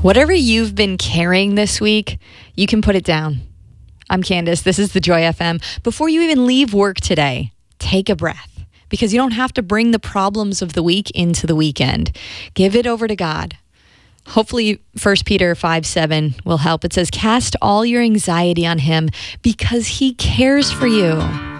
Whatever you've been carrying this week, you can put it down. I'm Candace. This is the Joy FM. Before you even leave work today, take a breath, because you don't have to bring the problems of the week into the weekend. Give it over to God. Hopefully 1 Peter 5:7 will help. It says, cast all your anxiety on him because he cares for you.